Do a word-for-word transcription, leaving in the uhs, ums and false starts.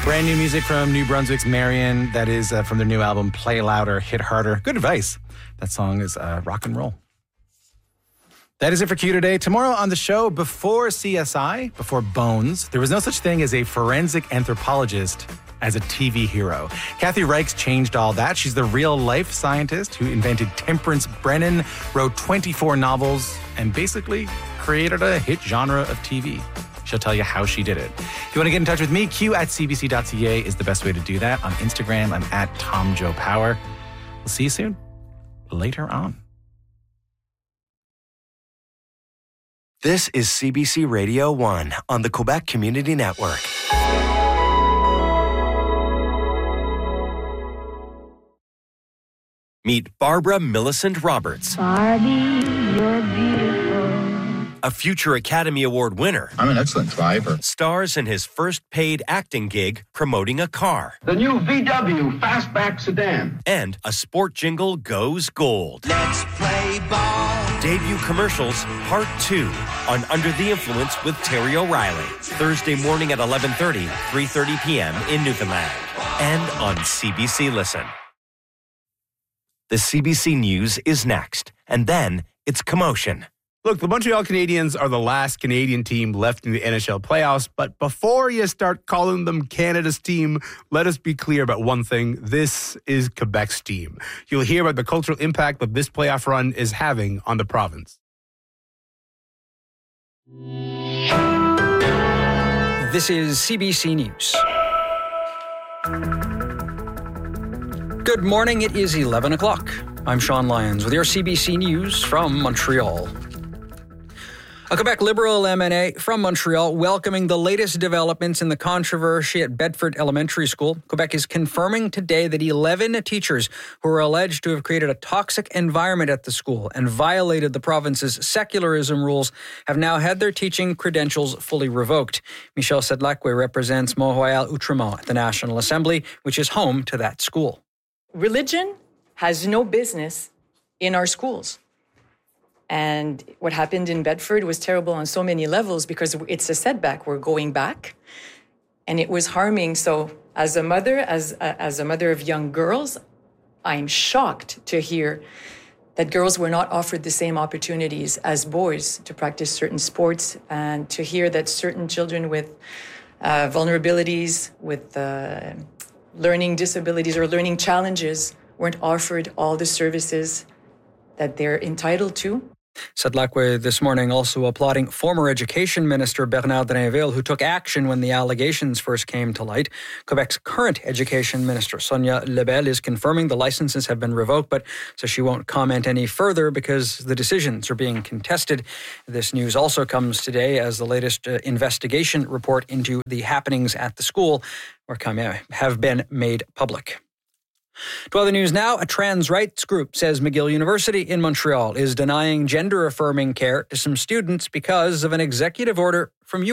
Brand new music from New Brunswick's Marion. That is uh, from their new album, Play Louder, Hit Harder. Good advice. That song is uh, rock and roll. That is it for Q today. Tomorrow on the show, before C S I, before Bones, there was no such thing as a forensic anthropologist as a T V hero. Kathy Reichs changed all that. She's the real-life scientist who invented Temperance Brennan, wrote twenty-four novels, and basically created a hit genre of T V. She'll tell you how she did it. If you want to get in touch with me, Q at c b c dot c a is the best way to do that. On Instagram, I'm at Tom Joe Power. We'll see you soon. Later on. This is C B C Radio one on the Quebec Community Network. Meet Barbara Millicent Roberts. Barbie, you're beautiful. A future Academy Award winner. I'm an excellent driver. Stars in his first paid acting gig promoting a car. The new V W Fastback sedan. And a sport jingle goes gold. Let's play ball. Debut commercials, part two, on Under the Influence with Terry O'Reilly. Thursday morning at eleven thirty, three thirty p.m. in Newfoundland. And on C B C Listen. The C B C News is next. And then it's Commotion. Look, the Montreal Canadiens are the last Canadian team left in the N H L playoffs, but before you start calling them Canada's team, let us be clear about one thing. This is Quebec's team. You'll hear about the cultural impact that this playoff run is having on the province. This is C B C News. Good morning, it is eleven o'clock. I'm Sean Lyons with your C B C News from Montreal. A Quebec Liberal M N A from Montreal welcoming the latest developments in the controversy at Bedford Elementary School. Quebec is confirming today that eleven teachers who are alleged to have created a toxic environment at the school and violated the province's secularism rules have now had their teaching credentials fully revoked. Michel Sedlacque represents Mont-Royal-Outremont at the National Assembly, which is home to that school. Religion has no business in our schools. And what happened in Bedford was terrible on so many levels because it's a setback. We're going back, and it was harming. So as a mother, as a, as a mother of young girls, I'm shocked to hear that girls were not offered the same opportunities as boys to practice certain sports, and to hear that certain children with uh, vulnerabilities, with uh, learning disabilities or learning challenges weren't offered all the services that they're entitled to. Sedlacque this morning also applauding former Education Minister Bernard Drinville, who took action when the allegations first came to light. Quebec's current Education Minister, Sonia Lebel, is confirming the licenses have been revoked, but says she won't comment any further because the decisions are being contested. This news also comes today as the latest uh, investigation report into the happenings at the school have been made public. To other news now, a trans rights group says McGill University in Montreal is denying gender-affirming care to some students because of an executive order from